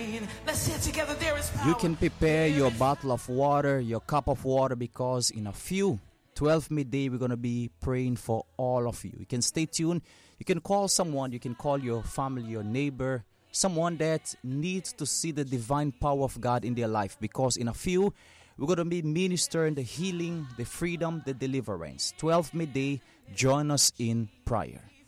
Let's say it together. There is power. You can prepare your bottle of water, your cup of water, because in a few 12 midday we're going to be praying for all of you. You can stay tuned. You can call someone. You can call your family, your neighbor, someone that needs to see the divine power of God in their life, because in a few we're going to be ministering the healing, the freedom, the deliverance. 12 midday, join us in prayer.